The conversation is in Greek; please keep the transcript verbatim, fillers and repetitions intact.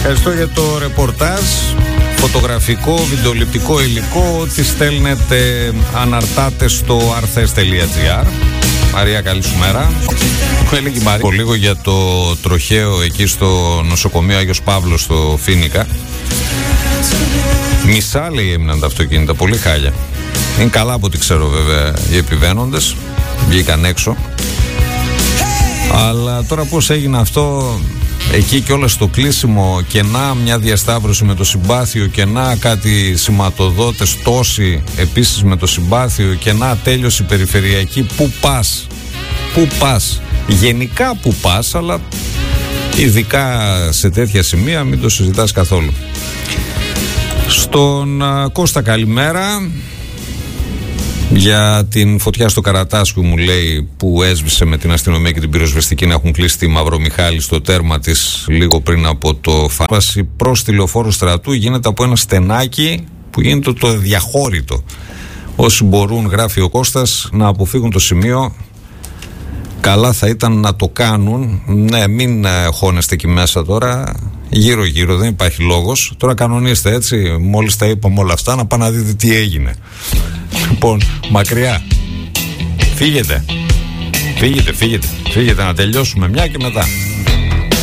Ευχαριστώ για το ρεπορτάζ. Φωτογραφικό, βιντεοληπτικό υλικό, ό,τι στέλνετε αναρτάτε στο arthes τελεία gr. Μαρία, καλή σου μέρα. Μου έλεγε η Μαρία λίγο για το τροχαίο εκεί στο νοσοκομείο Άγιος Παύλος στο Φοίνικα. Μισά, λέει, έμειναν τα αυτοκίνητα, πολύ χάλια. Είναι καλά από ό,τι ξέρω βέβαια οι επιβαίνοντες, βγήκαν έξω. Αλλά τώρα πώς έγινε αυτό εκεί και όλα στο κλείσιμο, και να μια διασταύρωση με το Συμπάθειο, και να κάτι σηματοδότες τόσοι επίσης με το Συμπάθειο, και να τέλειωσε η περιφερειακή. Πού πας, πού πας, γενικά πού πας, αλλά ειδικά σε τέτοια σημεία μην το συζητάς καθόλου. Στον uh, Κώστα καλημέρα. Για την φωτιά στο Καρατάσκου, μου λέει, που έσβησε με την αστυνομία και την πυροσβεστική να έχουν κλείσει τη Μαυρομιχάλη στο τέρμα της λίγο πριν από το φάση προς τη Λεωφόρο Στρατού, γίνεται από ένα στενάκι που γίνεται το διαχώρητο. Όσοι μπορούν, γράφει ο Κώστας, να αποφύγουν το σημείο, καλά θα ήταν να το κάνουν. Ναι, μην χώνεστε εκεί μέσα τώρα, γύρω γύρω, δεν υπάρχει λόγος. Τώρα κανονίστε, έτσι, μόλις τα είπαμε όλα αυτά, να πάνε να δείτε τι έγινε. Λοιπόν, μακριά. Φύγετε. Φύγετε, φύγετε. Φύγετε να τελειώσουμε μια και μετά.